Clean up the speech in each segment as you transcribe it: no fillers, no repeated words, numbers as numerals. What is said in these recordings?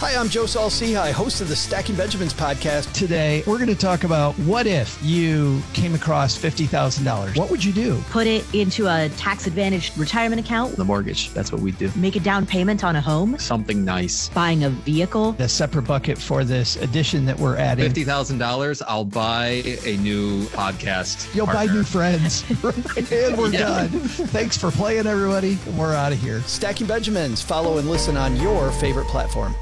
Hi, I'm Joe Saul-Sehy, host of the Stacking Benjamins podcast. Today, we're going to talk about what if you came across $50,000? What would you do? Put it into a tax-advantaged retirement account. The mortgage, that's what we do. Make a down payment on a home. Something nice. Buying a vehicle. A separate bucket for this addition that we're adding. $50,000, I'll buy a new podcast. You'll partner. buy new friends. And we're done. Thanks for playing, everybody. We're out of here. Stacking Benjamins. Follow and listen on your favorite platform.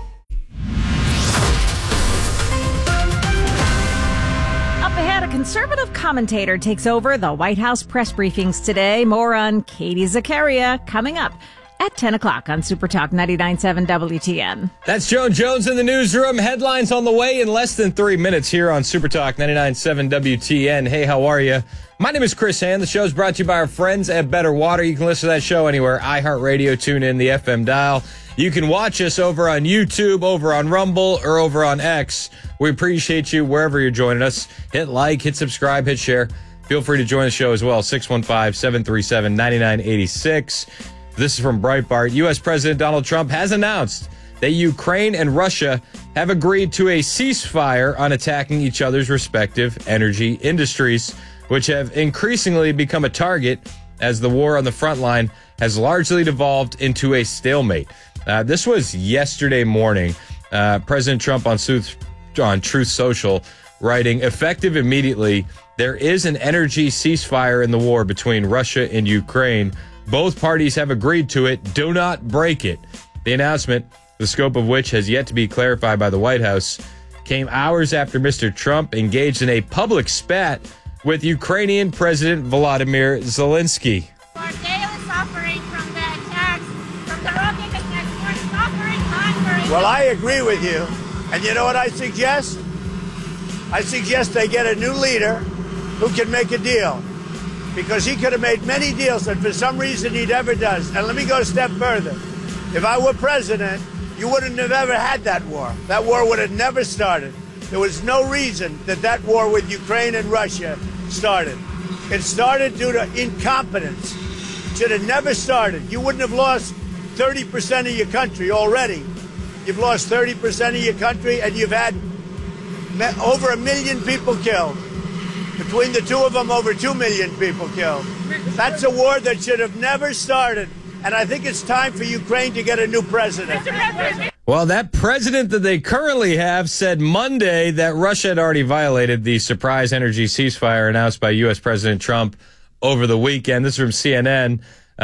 Up ahead, a conservative commentator takes over the White House press briefings today. More on Katie Zakaria coming up at 10 o'clock on Super Talk 99.7 WTN. That's Joan Jones in the newsroom. Headlines on the way in less than 3 minutes here on Super Talk 99.7 WTN. Hey, how are you? My name is Chris Hand. The show is brought to you by our friends at Better Water. You can listen to that show anywhere. iHeartRadio, tune in, the FM dial. You can watch us over on YouTube, over on Rumble, or over on X. We appreciate you wherever you're joining us. Hit like, hit subscribe, hit share. Feel free to join the show as well, 615-737-9986. This is from Breitbart. U.S. President Donald Trump has announced that Ukraine and Russia have agreed to a ceasefire on attacking each other's respective energy industries, which have increasingly become a target as the war on the front line has largely devolved into a stalemate. This was yesterday morning. President Trump on Truth Social writing, effective immediately, there is an energy ceasefire in the war between Russia and Ukraine. Both parties have agreed to it. Do not break it. The announcement, the scope of which has yet to be clarified by the White House, came hours after Mr. Trump engaged in a public spat with Ukrainian President Volodymyr Zelensky. Our daily suffering from the attacks, from the rocket attacks, we're suffering hunger. Well, I agree with you. And you know what I suggest? I suggest they get a new leader who can make a deal. Because he could have made many deals that for some reason he never does. And let me go a step further. If I were president, you wouldn't have ever had that war. That war would have never started. There was no reason that war with Ukraine and Russia started. It started due to incompetence. It should have never started. You wouldn't have lost 30% of your country already. You've lost 30% of your country, and you've had over 1 million people killed. Between the two of them, over 2 million people killed. That's a war that should have never started. And I think it's time for Ukraine to get a new president. Well, that president that they currently have said Monday that Russia had already violated the surprise energy ceasefire announced by U.S. President Trump over the weekend. This is from CNN.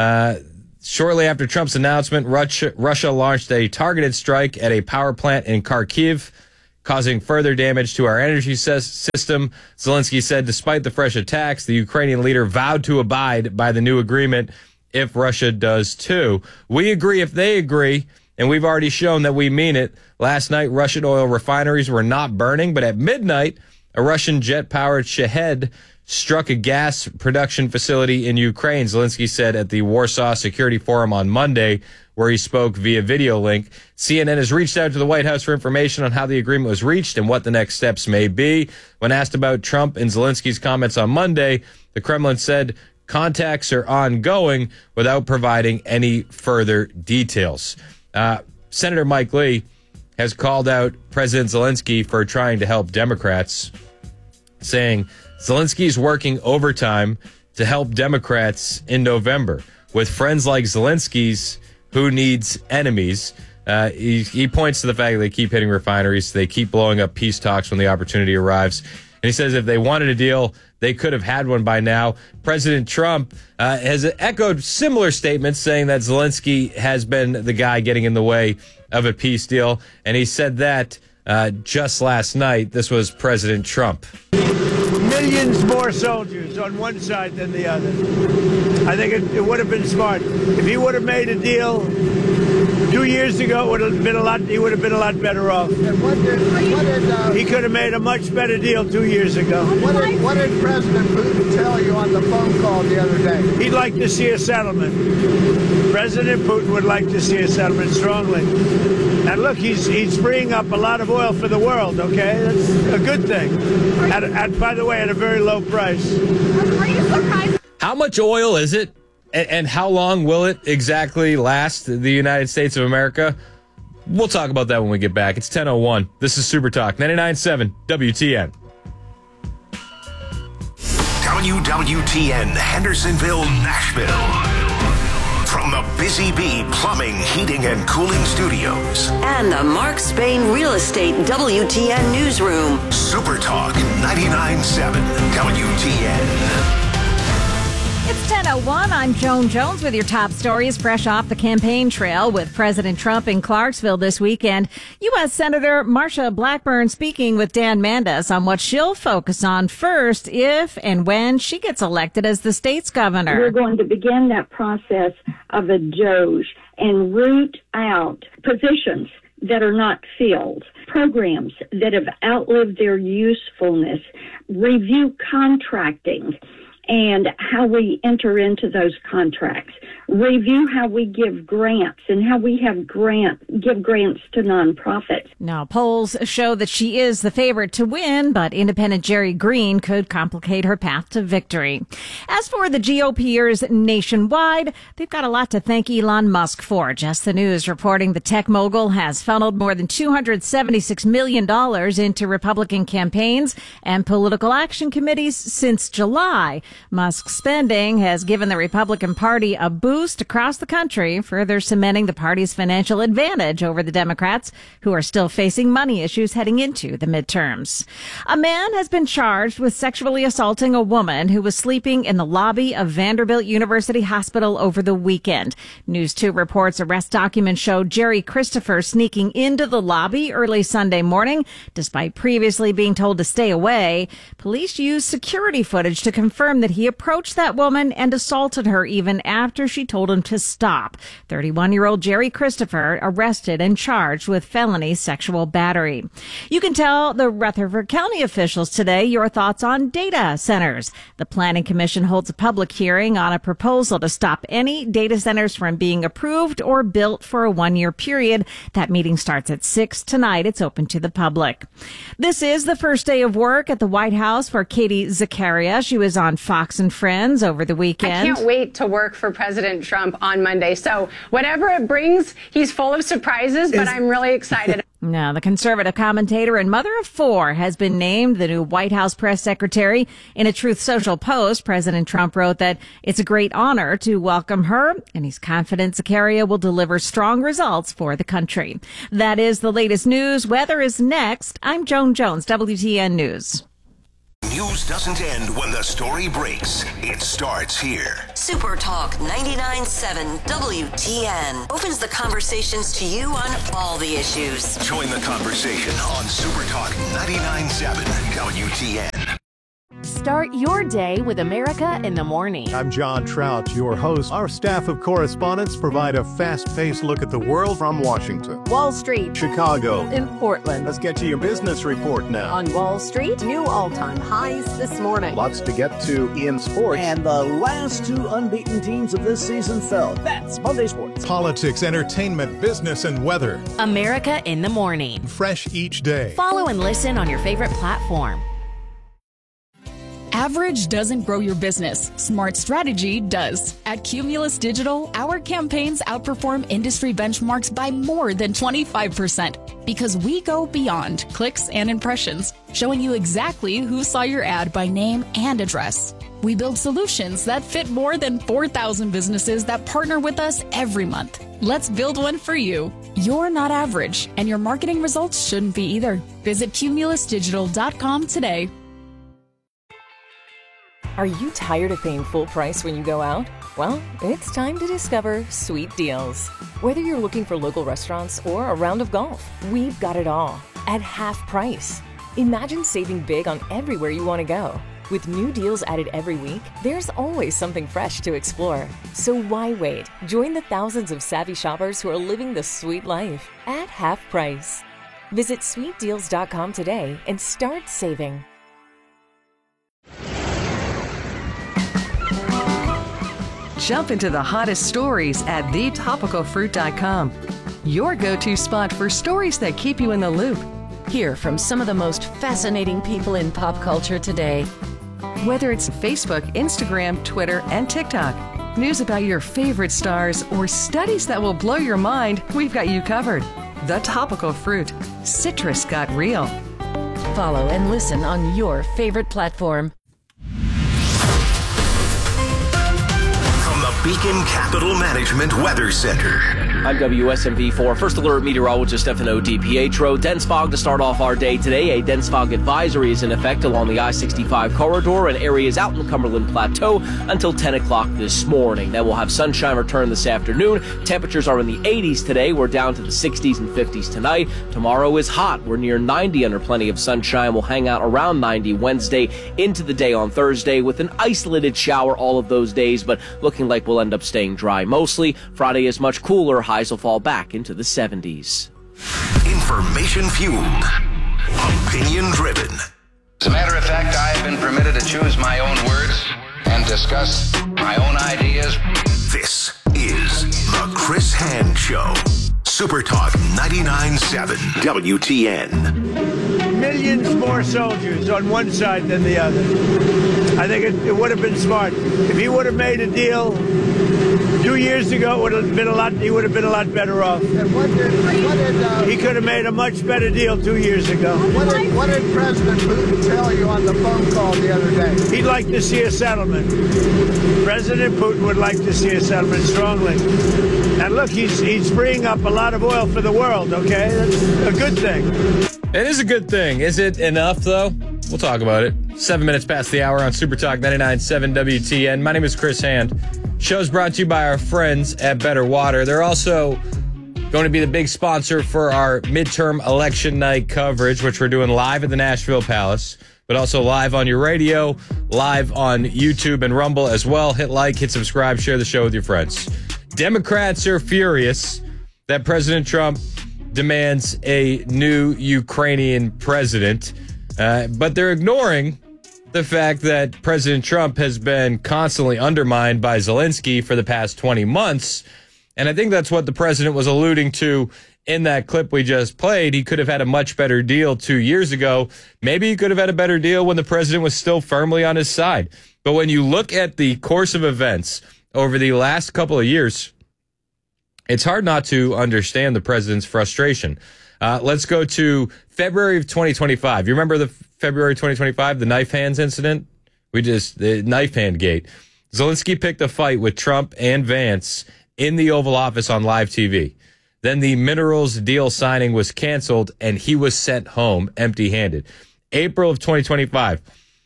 Shortly after Trump's announcement, Russia launched a targeted strike at a power plant in Kharkiv, causing further damage to our energy system. Zelensky said despite the fresh attacks, the Ukrainian leader vowed to abide by the new agreement if Russia does too. We agree if they agree, and we've already shown that we mean it. Last night, Russian oil refineries were not burning, but at midnight, a Russian jet-powered Shahed struck a gas production facility in Ukraine, Zelensky said at the Warsaw Security Forum on Monday, where he spoke via video link. CNN has reached out to the White House for information on how the agreement was reached and what the next steps may be. When asked about Trump and Zelensky's comments on Monday, the Kremlin said contacts are ongoing without providing any further details. Senator Mike Lee has called out President Zelensky for trying to help Democrats, saying Zelensky's working overtime to help Democrats in November. With friends like Zelensky's, who needs enemies? He points to the fact that they keep hitting refineries. They keep blowing up peace talks when the opportunity arrives. And he says if they wanted a deal, they could have had one by now. President Trump has echoed similar statements saying that Zelensky has been the guy getting in the way of a peace deal. And he said that just last night. This was President Trump. Millions more soldiers on one side than the other. I think it would have been smart. If he would have made a deal 2 years ago, it would have been he would have been a lot better off. He could have made a much better deal 2 years ago. What did President Putin tell you on the phone call the other day? He'd like to see a settlement. President Putin would like to see a settlement strongly. And look, he's freeing up a lot of oil for the world, okay? That's a good thing. And by the way, at a very low price. Are you surprised? How much oil is it? And how long will it exactly last the United States of America? We'll talk about that when we get back. It's 10:01. This is Super Talk 99.7 WTN. WWTN Hendersonville, Nashville. From the Busy Bee Plumbing, Heating, and Cooling Studios. And the Mark Spain Real Estate WTN Newsroom. Super Talk 99.7 WTN. It's 10:01. I'm Joan Jones with your top stories fresh off the campaign trail with President Trump in Clarksville this weekend. U.S. Senator Marsha Blackburn speaking with Dan Mandas on what she'll focus on first if and when she gets elected as the state's governor. We're going to begin that process of a DOGE and root out positions that are not filled, programs that have outlived their usefulness, review contracting and how we enter into those contracts, review how we give grants and how we have give grants to nonprofits. Now, polls show that she is the favorite to win, but independent Jerry Green could complicate her path to victory. As for the GOPers nationwide, they've got a lot to thank Elon Musk for. Just the News reporting the tech mogul has funneled more than $276 million into Republican campaigns and political action committees since July. Musk's spending has given the Republican Party a boost across the country, further cementing the party's financial advantage over the Democrats, who are still facing money issues heading into the midterms. A man has been charged with sexually assaulting a woman who was sleeping in the lobby of Vanderbilt University Hospital over the weekend. News 2 reports arrest documents show Jerry Christopher sneaking into the lobby early Sunday morning, despite previously being told to stay away. Police used security footage to confirm that he approached that woman and assaulted her even after she told him to stop. 31-year-old Jerry Christopher arrested and charged with felony sexual battery. You can tell the Rutherford County officials today your thoughts on data centers. The Planning Commission holds a public hearing on a proposal to stop any data centers from being approved or built for a one-year period. That meeting starts at 6 tonight. It's open to the public. This is the first day of work at the White House for Katie Zakaria. She was on Fox and Friends over the weekend. I can't wait to work for President Trump on Monday. So whatever it brings, he's full of surprises, but I'm really excited. Now, the conservative commentator and mother of four has been named the new White House press secretary. In a Truth Social post, President Trump wrote that it's a great honor to welcome her, and he's confident Zakaria will deliver strong results for the country. That is the latest news. Weather is next. I'm Joan Jones, WTN News. News doesn't end when the story breaks. It starts here. Super Talk 99.7 WTN opens the conversations to you on all the issues. Join the conversation on Super Talk 99.7 WTN. Start your day with America in the Morning. I'm John Trout, your host. Our staff of correspondents provide a fast-paced look at the world from Washington, Wall Street, Chicago, in Portland. Let's get to your business report now. On Wall Street, new all-time highs this morning. Lots to get to in sports. And the last two unbeaten teams of this season fell. That's Monday Sports. Politics, entertainment, business, and weather. America in the Morning. Fresh each day. Follow and listen on your favorite platform. Average doesn't grow your business. Smart strategy does. At Cumulus Digital, our campaigns outperform industry benchmarks by more than 25% because we go beyond clicks and impressions, showing you exactly who saw your ad by name and address. We build solutions that fit more than 4,000 businesses that partner with us every month. Let's build one for you. You're not average, and your marketing results shouldn't be either. Visit cumulusdigital.com today. Are you tired of paying full price when you go out? Well, it's time to discover Sweet Deals. Whether you're looking for local restaurants or a round of golf, we've got it all at half price. Imagine saving big on everywhere you want to go. With new deals added every week, there's always something fresh to explore. So why wait? Join the thousands of savvy shoppers who are living the sweet life at half price. Visit sweetdeals.com today and start saving. Jump into the hottest stories at thetopicalfruit.com. Your go-to spot for stories that keep you in the loop. Hear from some of the most fascinating people in pop culture today. Whether it's Facebook, Instagram, Twitter, and TikTok, news about your favorite stars, or studies that will blow your mind, we've got you covered. The Topical Fruit. Citrus got real. Follow and listen on your favorite platform. From the Beacon Capital Management Weather Center. I'm WSMV4 First Alert Meteorologist Stefano DiPietro. Dense fog to start off our day today. A dense fog advisory is in effect along the I-65 corridor and areas out in the Cumberland Plateau until 10 o'clock this morning. Then we'll have sunshine return this afternoon. Temperatures are in the 80s today. We're down to the 60s and 50s tonight. Tomorrow is hot. We're near 90 under plenty of sunshine. We'll hang out around 90 Wednesday into the day on Thursday with an isolated shower all of those days, but looking like we'll end up staying dry mostly. Friday is much cooler. Highs will fall back into the 70s. Information fueled. Opinion driven. As a matter of fact, I have been permitted to choose my own words and discuss my own ideas. This is The Chris Hand Show. Super Talk 99.7 WTN. Millions more soldiers on one side than the other. I think it would have been smart. If he would have made a deal 2 years ago, it would have been he would have been a lot better off. He could have made a much better deal 2 years ago. What did President Putin tell you on the phone call the other day? He'd like to see a settlement. President Putin would like to see a settlement strongly. And look, he's freeing up a lot of oil for the world, okay? That's a good thing. It is a good thing. Is it enough, though? We'll talk about it. 7 minutes past the hour on Super Talk 99.7 WTN. My name is Chris Hand. Show's brought to you by our friends at Better Water. They're also going to be the big sponsor for our midterm election night coverage, which we're doing live at the Nashville Palace, but also live on your radio, live on YouTube and Rumble as well. Hit like, hit subscribe, share the show with your friends. Democrats are furious that President Trump demands a new Ukrainian president, but they're ignoring the fact that President Trump has been constantly undermined by Zelensky for the past 20 months. And I think that's what the president was alluding to in that clip we just played. He could have had a much better deal 2 years ago. Maybe he could have had a better deal when the president was still firmly on his side. But when you look at the course of events over the last couple of years, it's hard not to understand the president's frustration. Let's go to February of 2025. You remember the February 2025, the knife hands incident? The knife hand gate. Zelensky picked a fight with Trump and Vance in the Oval Office on live TV. Then the minerals deal signing was canceled and he was sent home empty-handed. April of 2025,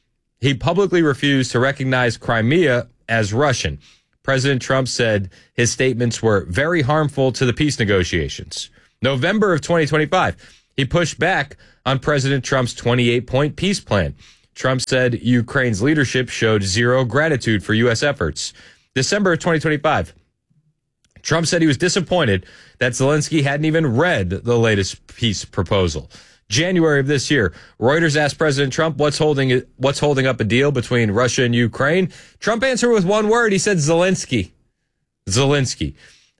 he publicly refused to recognize Crimea as Russian. President Trump said his statements were very harmful to the peace negotiations. November of 2025, he pushed back on President Trump's 28-point peace plan. Trump said Ukraine's leadership showed zero gratitude for U.S. efforts. December of 2025, Trump said he was disappointed that Zelensky hadn't even read the latest peace proposal. January of this year, Reuters asked President Trump what's holding up a deal between Russia and Ukraine. Trump answered with one word. He said Zelensky. Zelensky.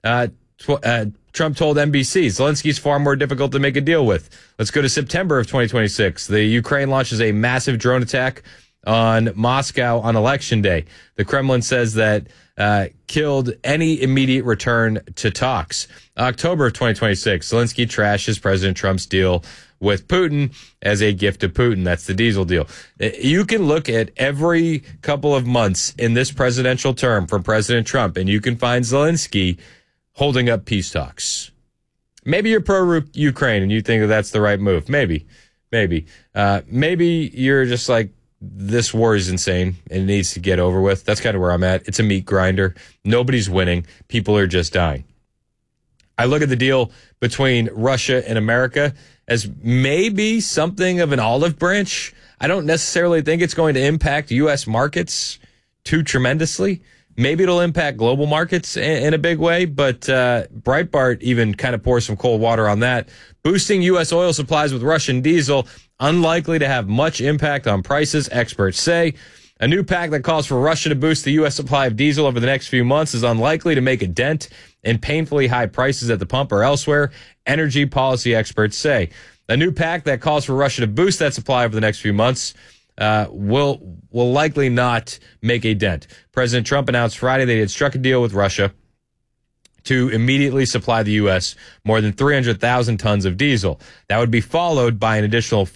Trump told NBC, Zelensky's far more difficult to make a deal with. Let's go to September of 2026. The Ukraine launches a massive drone attack on Moscow on Election Day. The Kremlin says that killed any immediate return to talks. October of 2026, Zelensky trashes President Trump's deal with Putin as a gift to Putin. That's the diesel deal. You can look at every couple of months in this presidential term from President Trump, and you can find Zelensky holding up peace talks. Maybe you're pro-Ukraine and you think that that's the right move. Maybe. Maybe you're just like, this war is insane and it needs to get over with. That's kind of where I'm at. It's a meat grinder. Nobody's winning. People are just dying. I look at the deal between Russia and America as maybe something of an olive branch. I don't necessarily think it's going to impact U.S. markets too tremendously. Maybe it'll impact global markets in a big way, but Breitbart even kind of pours some cold water on that. Boosting U.S. oil supplies with Russian diesel, unlikely to have much impact on prices, experts say. A new pact that calls for Russia to boost the U.S. supply of diesel over the next few months is unlikely to make a dent in painfully high prices at the pump or elsewhere, energy policy experts say. A new pact that calls for Russia to boost that supply over the next few months will likely not make a dent. President Trump announced Friday that he had struck a deal with Russia to immediately supply the U.S. more than 300,000 tons of diesel. That would be followed by an additional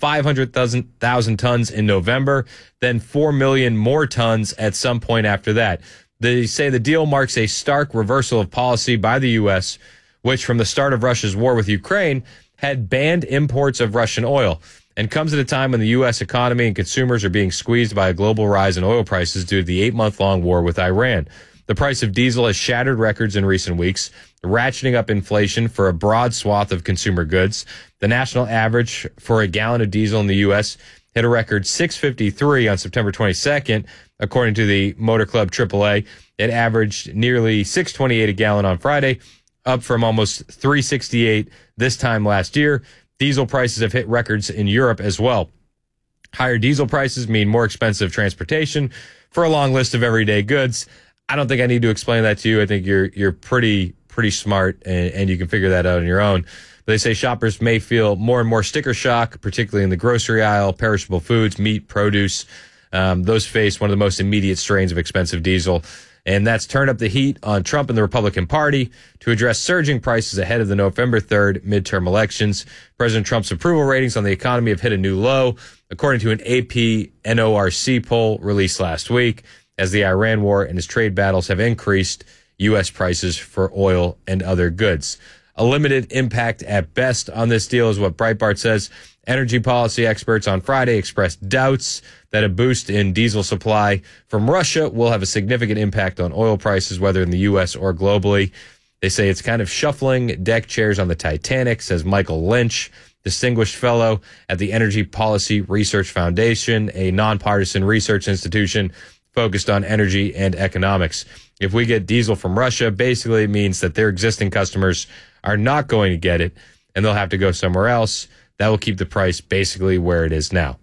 500,000 tons in November, then 4 million more tons at some point after that. They say the deal marks a stark reversal of policy by the U.S., which from the start of Russia's war with Ukraine had banned imports of Russian oil, and comes at a time when the U.S. economy and consumers are being squeezed by a global rise in oil prices due to the 8-month-long war with Iran. The price of diesel has shattered records in recent weeks, ratcheting up inflation for a broad swath of consumer goods. The national average for a gallon of diesel in the U.S. hit a record $6.53 on September 22nd. According to the Motor Club AAA, it averaged nearly $6.28 a gallon on Friday, up from almost $3.68 this time last year. Diesel prices have hit records in Europe as well. Higher diesel prices mean more expensive transportation for a long list of everyday goods. I don't think I need to explain that to you. I think you're pretty smart and you can figure that out on your own. But they say shoppers may feel more and more sticker shock, particularly in the grocery aisle, perishable foods, meat, produce. Those face one of the most immediate strains of expensive diesel. And that's turned up the heat on Trump and the Republican Party to address surging prices ahead of the November 3rd midterm elections. President Trump's approval ratings on the economy have hit a new low, according to an AP NORC poll released last week, as the Iran war and his trade battles have increased U.S. prices for oil and other goods. A limited impact at best on this deal is what Breitbart says. Energy policy experts on Friday expressed doubts that a boost in diesel supply from Russia will have a significant impact on oil prices, whether in the U.S. or globally. They say it's kind of shuffling deck chairs on the Titanic, says Michael Lynch, distinguished fellow at the Energy Policy Research Foundation, a nonpartisan research institution focused on energy and economics. If we get diesel from Russia, basically it means that their existing customers are not going to get it, and they'll have to go somewhere else. That will keep the price basically where it is now.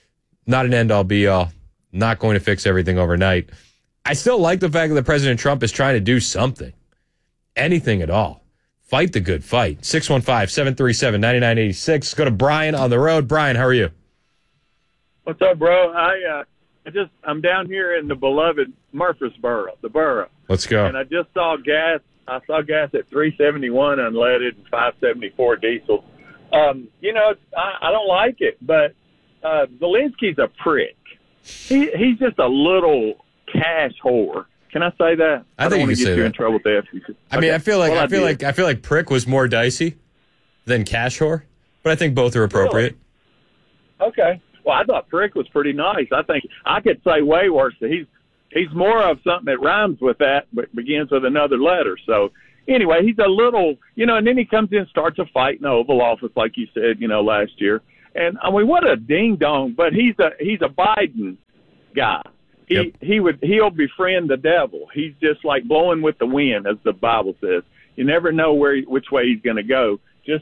Not an end-all, be-all. Not going to fix everything overnight. I still like the fact that President Trump is trying to do something. Anything at all. Fight the good fight. 615-737-9986. Go to Brian on the road. Brian, how are you? What's up, bro? I'm down here in the beloved Murfreesboro, the borough. Let's go. And I just saw gas. I saw gas at $3.71 unleaded and $5.74 diesel. I don't like it, but Zelensky's a prick. He's just a little cash whore. Can I say that? I think don't want to get you that. in trouble with the FCC. I mean, I feel like prick was more dicey than cash whore, but I think both are appropriate. Really? Okay. Well, I thought prick was pretty nice. I think I could say way worse. He's more of something that rhymes with that, but begins with another letter. So anyway, he's a little, and then he comes in and starts a fight in the Oval Office, like you said, last year. And I mean, what a ding dong! But he's a Biden guy. He'll befriend the devil. He's just like blowing with the wind, as the Bible says. You never know which way he's going to go.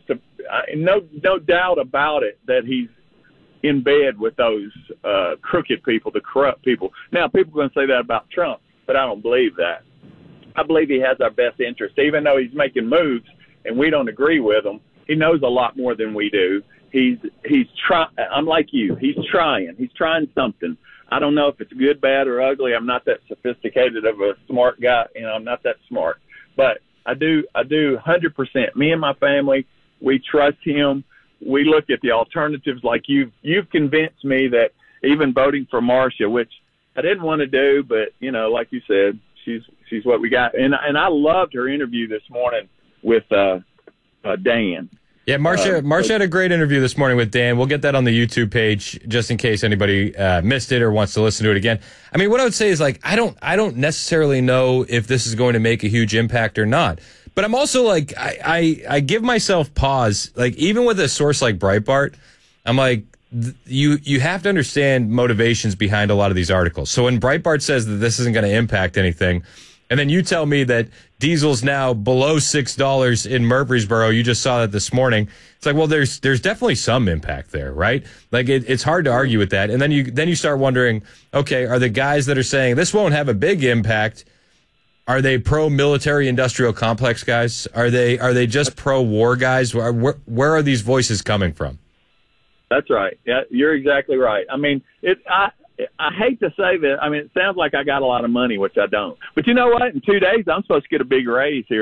No doubt about it that he's in bed with those crooked people, the corrupt people. Now, people are going to say that about Trump, but I don't believe that. I believe he has our best interest, even though he's making moves and we don't agree with him. He knows a lot more than we do. He's trying. I'm like you. He's trying. He's trying something. I don't know if it's good, bad, or ugly. I'm not that sophisticated of a smart guy. I'm not that smart, but I do 100%. Me and my family, we trust him. We look at the alternatives like you've convinced me that even voting for Marcia, which I didn't want to do, but like you said, she's what we got. And I loved her interview this morning with Dan. Yeah, Marcia had a great interview this morning with Dan. We'll get that on the YouTube page just in case anybody missed it or wants to listen to it again. I mean, what I would say is I don't necessarily know if this is going to make a huge impact or not. But I'm also I give myself pause. Even with a source like Breitbart, I'm like, you have to understand motivations behind a lot of these articles. So when Breitbart says that this isn't going to impact anything, and then you tell me that diesel's now below $6 in Murfreesboro, you just saw that this morning. It's like, well, there's definitely some impact there, right? It's hard to argue with that. And then you start wondering, okay, are the guys that are saying this won't have a big impact, are they pro-military industrial complex guys? Are they just pro-war guys? Where are these voices coming from? That's right. Yeah, you're exactly right. I mean, I hate to say that. I mean, it sounds like I got a lot of money, which I don't. But you know what? In 2 days, I'm supposed to get a big raise here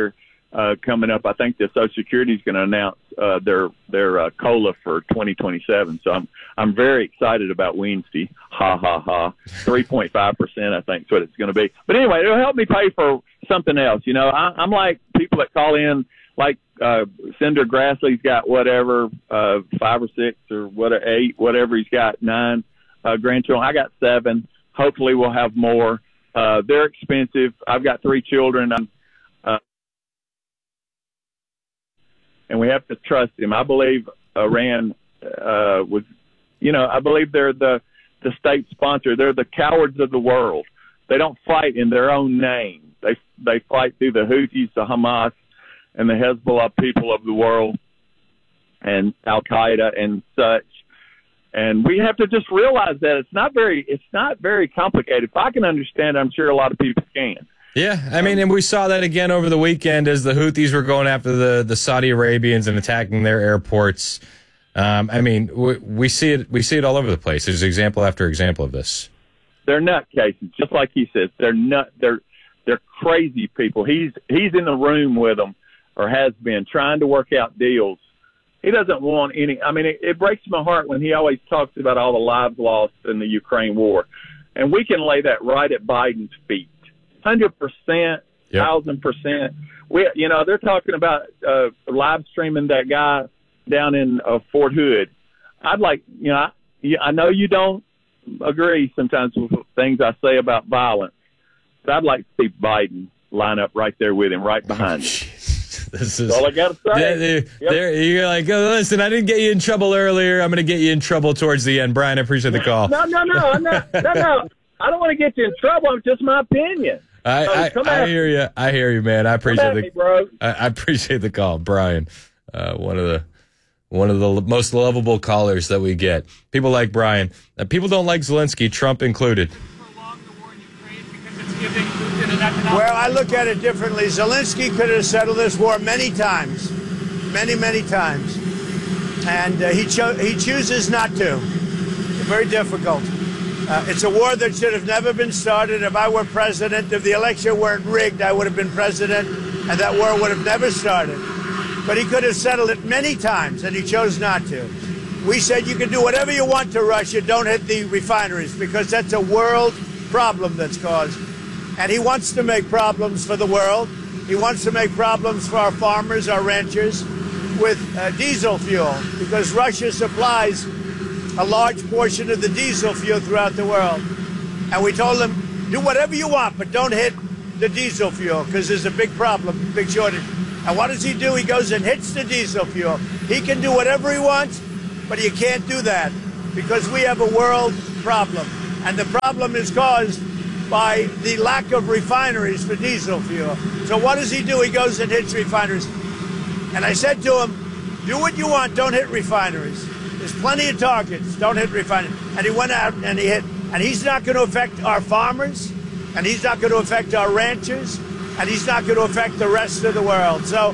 coming up. I think the Social Security is going to announce their COLA for 2027. So I'm very excited about Wednesday. Ha ha ha. 3.5%, I think, is what it's going to be. But anyway, it'll help me pay for something else. You know, I'm like people that call in, like Senator Grassley's got whatever 5 or 6 or whatever 8, whatever he's got 9 grandchildren. I got 7. Hopefully, we'll have more. They're expensive. I've got 3 children. And we have to trust him. I believe Iran was, you know, I believe they're the state sponsor. They're the cowards of the world. They don't fight in their own name. They fight through the Houthis, the Hamas, and the Hezbollah people of the world, and Al Qaeda and such. And we have to just realize that it's not very complicated. If I can understand, I'm sure a lot of people can. Yeah, I mean, and we saw that again over the weekend as the Houthis were going after the Saudi Arabians and attacking their airports. I mean, we see it all over the place. There's example after example of this. They're nutcases, just like he says. They're crazy people. He's in the room with them, or has been, trying to work out deals. He doesn't want any. I mean, it breaks my heart when he always talks about all the lives lost in the Ukraine war, and we can lay that right at Biden's feet. 100%, 1,000%. They're talking about live streaming that guy down in Fort Hood. I'd like, I know you don't agree sometimes with things I say about violence, but I'd like to see Biden line up right there with him, right behind him. This is all I got to say. You're like, oh, listen, I didn't get you in trouble earlier. I'm going to get you in trouble towards the end. Brian, I appreciate the call. No. I'm not. No. I don't want to get you in trouble. It's just my opinion. I hear you. I hear you, man. I appreciate bro. I appreciate the call, Brian. One of the most lovable callers that we get. People like Brian. People don't like Zelensky, Trump included. Well, I look at it differently. Zelensky could have settled this war many times, many times, and he chooses not to. Very difficult. It's a war that should have never been started. If I were president, if the election weren't rigged, I would have been president, and that war would have never started. But he could have settled it many times, and he chose not to. We said you can do whatever you want to Russia, don't hit the refineries, because that's a world problem that's caused. And he wants to make problems for the world. He wants to make problems for our farmers, our ranchers, with diesel fuel, because Russia supplies a large portion of the diesel fuel throughout the world. And we told them, do whatever you want, but don't hit the diesel fuel, because there's a big problem, big shortage. And what does he do? He goes and hits the diesel fuel. He can do whatever he wants, but you can't do that, because we have a world problem. And the problem is caused by the lack of refineries for diesel fuel. So what does he do? He goes and hits refineries. And I said to him, do what you want, don't hit refineries. There's plenty of targets, don't hit refineries. And he went out and he hit. And he's not going to affect our farmers, and he's not going to affect our ranchers, and he's not going to affect the rest of the world. So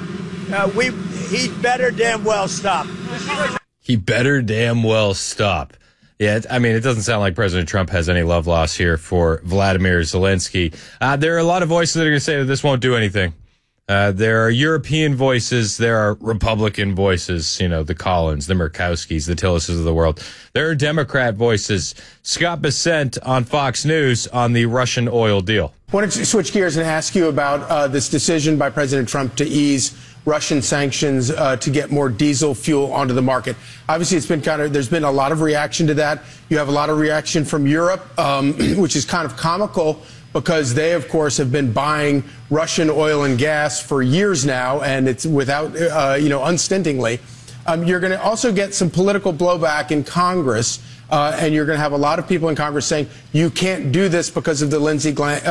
he'd better damn well stop. He better damn well stop. Yeah, I mean, it doesn't sound like President Trump has any love lost here for Vladimir Zelensky. There are a lot of voices that are going to say that this won't do anything. There are European voices. There are Republican voices, the Collins, the Murkowskis, the Tillises of the world. There are Democrat voices. Scott Bessent on Fox News on the Russian oil deal. I wanted to switch gears and ask you about this decision by President Trump to ease Russian sanctions to get more diesel fuel onto the market. Obviously, it's been there's been a lot of reaction to that. You have a lot of reaction from Europe, which is kind of comical because they, of course, have been buying Russian oil and gas for years now, and it's without, unstintingly. You're going to also get some political blowback in Congress, and you're going to have a lot of people in Congress saying you can't do this because of the Lindsey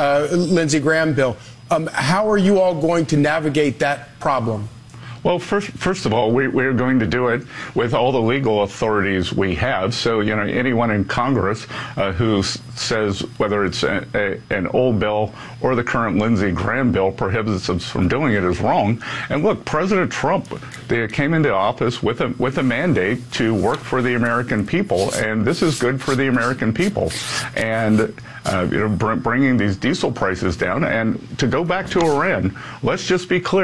Graham bill. How are you all going to navigate that problem? Well, first of all, we're going to do it with all the legal authorities we have. So, anyone in Congress who says whether it's an old bill or the current Lindsey Graham bill prohibits us from doing it is wrong. And look, President Trump, they came into office with a mandate to work for the American people, and this is good for the American people. And bringing these diesel prices down. And to go back to Iran, let's just be clear.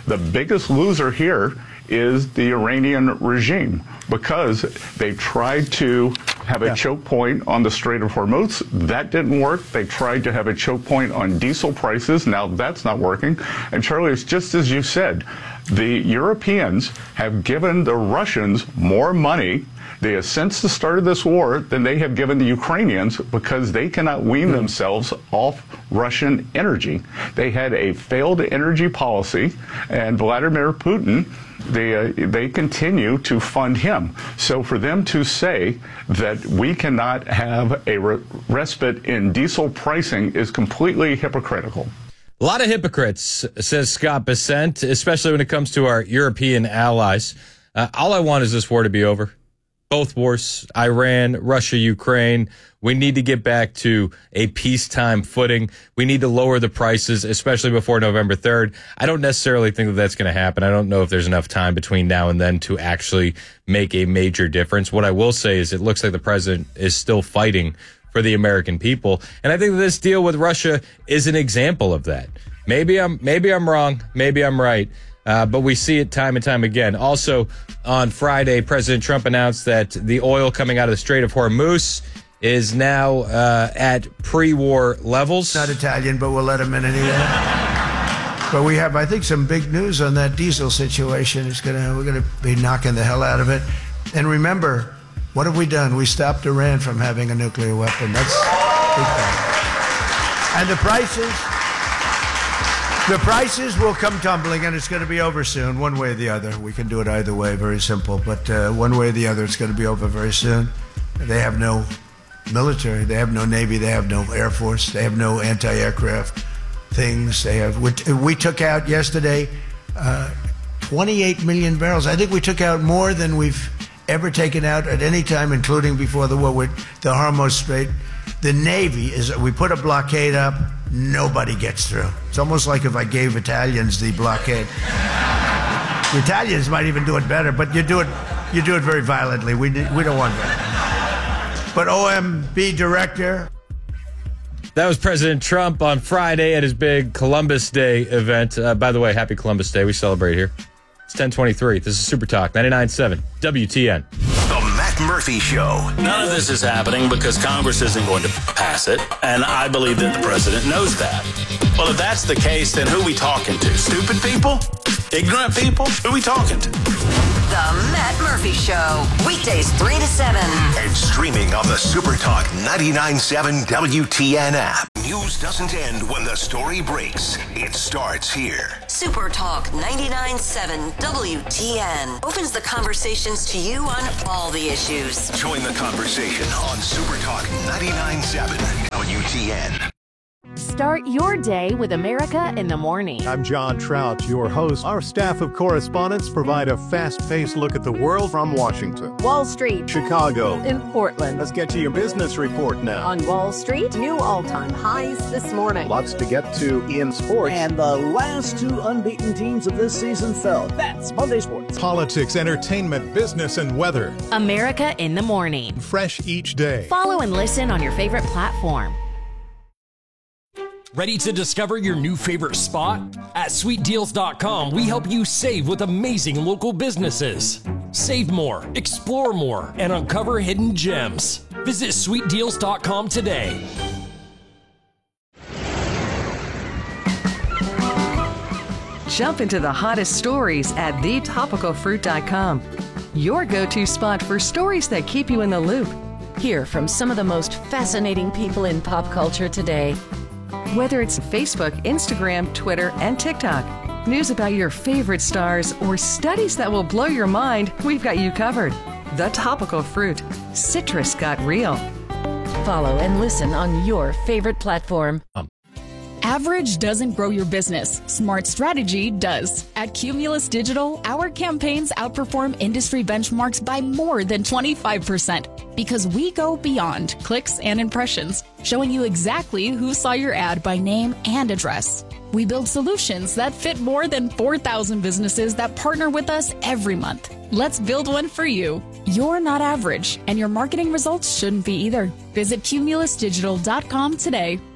The biggest loser here is the Iranian regime, because they tried to have a choke point on the Strait of Hormuz. That didn't work. They tried to have a choke point on diesel prices. Now that's not working. And Charlie, it's just as you said, the Europeans have given the Russians more money since the start of this war than they have given the Ukrainians, because they cannot wean themselves off Russian energy. They had a failed energy policy, and Vladimir Putin, they continue to fund him. So for them to say that we cannot have a respite in diesel pricing is completely hypocritical. A lot of hypocrites, says Scott Bessent, especially when it comes to our European allies. All I want is this war to be over. Both wars, Iran, Russia, Ukraine. We need to get back to a peacetime footing. We need to lower the prices, especially before November 3rd. I don't necessarily think that that's going to happen. I don't know if there's enough time between now and then to actually make a major difference. What I will say is it looks like the president is still fighting for the American people. And I think that this deal with Russia is an example of that. Maybe I'm wrong. Maybe I'm right. But we see it time and time again. Also, on Friday, President Trump announced that the oil coming out of the Strait of Hormuz is now at pre-war levels. Not Italian, but we'll let him in anyway. But we have, I think, some big news on that diesel situation. We're gonna be knocking the hell out of it. And remember, what have we done? We stopped Iran from having a nuclear weapon. That's big thing. And the prices will come tumbling, and it's going to be over soon, one way or the other. We can do it either way, very simple. But one way or the other, it's going to be over very soon. They have no military. They have no Navy. They have no Air Force. They have no anti-aircraft things. We took out yesterday 28 million barrels. I think we took out more than we've ever taken out at any time, including before the war with the Hormuz Strait. The Navy we put a blockade up. Nobody gets through. It's almost like if I gave Italians the blockade. The Italians might even do it better, but you do it very violently. We don't want that. But OMB director. That was President Trump on Friday at his big Columbus Day event. By the way, happy Columbus Day. We celebrate here. It's 10:23. This is Super Talk 99.7 WTN. The Matt Murphy Show. None of this is happening because Congress isn't going to pass it, and I believe that the president knows that. Well, if that's the case, then who are we talking to? Stupid people? Ignorant people? Who are we talking to? The Matt Murphy Show. Weekdays 3 to 7. And streaming on the Super Talk 99.7 WTN app. News doesn't end when the story breaks. It starts here. Super Talk 99.7 WTN opens the conversations to you on all the issues. Join the conversation on Super Talk 99.7 WTN. Start your day with America in the Morning. I'm John Trout, your host. Our staff of correspondents provide a fast-paced look at the world from Washington, Wall Street, Chicago, in Portland. Let's get to your business report now. On Wall Street, new all-time highs this morning. Lots to get to in sports. And the last two unbeaten teams of this season fell. That's Monday Sports. Politics, entertainment, business, and weather. America in the Morning. Fresh each day. Follow and listen on your favorite platform. Ready to discover your new favorite spot? At sweetdeals.com, we help you save with amazing local businesses. Save more, explore more, and uncover hidden gems. Visit sweetdeals.com today. Jump into the hottest stories at thetopicalfruit.com. Your go-to spot for stories that keep you in the loop. Hear from some of the most fascinating people in pop culture today. Whether it's Facebook, Instagram, Twitter, and TikTok, news about your favorite stars, or studies that will blow your mind, we've got you covered. The Topical Fruit. Citrus got real. Follow and listen on your favorite platform. Average doesn't grow your business. Smart strategy does. At Cumulus Digital, our campaigns outperform industry benchmarks by more than 25% because we go beyond clicks and impressions, showing you exactly who saw your ad by name and address. We build solutions that fit more than 4,000 businesses that partner with us every month. Let's build one for you. You're not average, and your marketing results shouldn't be either. Visit cumulusdigital.com today.